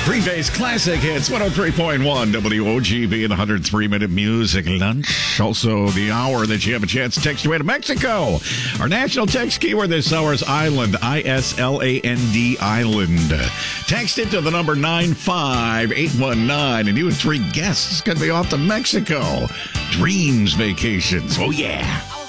Green Day's classic hits, 103.1 WOGB and the 103-minute music lunch. Also, the hour that you have a chance to text your way to Mexico. Our national text keyword this hour is island, I-S-L-A-N-D, island. Text it to the number 95819, and you and three guests can be off to Mexico. Dreams vacations. Oh, yeah.